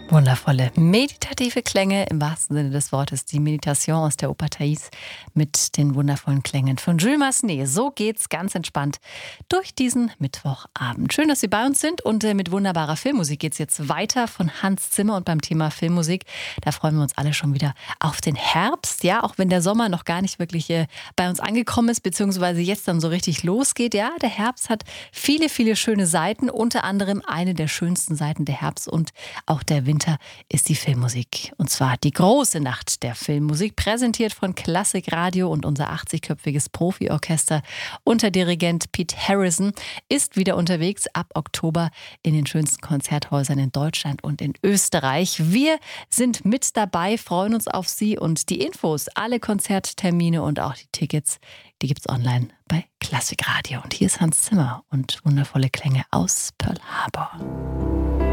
Wundervolle meditative Klänge im wahrsten Sinne des Wortes. Die Meditation aus der Oper Thais mit den wundervollen Klängen von Jules Massenet. So geht's ganz entspannt durch diesen Mittwochabend. Schön, dass Sie bei uns sind und mit wunderbarer Filmmusik geht's jetzt weiter von Hans Zimmer. Und beim Thema Filmmusik, da freuen wir uns alle schon wieder auf den Herbst. Ja, auch wenn der Sommer noch gar nicht wirklich bei uns angekommen ist, beziehungsweise jetzt dann so richtig losgeht. Ja, der Herbst hat viele, viele schöne Seiten. Unter anderem eine der schönsten Seiten der Herbst und auch der Winter ist die Filmmusik. Und zwar die große Nacht der Filmmusik, präsentiert von Klassik Radio, und unser 80-köpfiges Profiorchester unter Dirigent Pete Harrison ist wieder unterwegs ab Oktober in den schönsten Konzerthäusern in Deutschland und in Österreich. Wir sind mit dabei, freuen uns auf Sie, und die Infos, alle Konzerttermine und auch die Tickets, die gibt's online bei Klassik Radio. Und hier ist Hans Zimmer und wundervolle Klänge aus Pearl Harbor.